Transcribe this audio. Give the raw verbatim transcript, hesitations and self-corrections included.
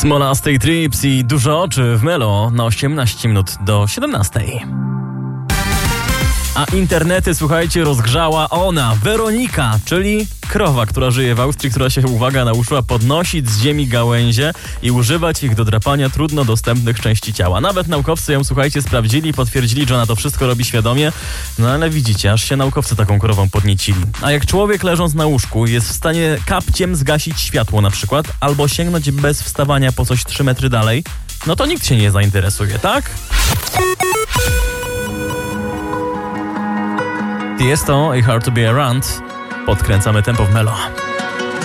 Smolasty Trips i Dużo oczy w Melo na osiemnaście minut do siedemnastej. A internety, słuchajcie, rozgrzała ona, Weronika, czyli krowa, która żyje w Austrii, która się, uwaga, nauczyła podnosić z ziemi gałęzie i używać ich do drapania trudno dostępnych części ciała. Nawet naukowcy ją, słuchajcie, sprawdzili i potwierdzili, że ona to wszystko robi świadomie, no ale widzicie, aż się naukowcy taką krową podniecili. A jak człowiek leżąc na łóżku jest w stanie kapciem zgasić światło na przykład, albo sięgnąć bez wstawania po coś trzy metry dalej, no to nikt się nie zainteresuje, tak? Jest to i Hard to be around. Podkręcamy tempo w Melo.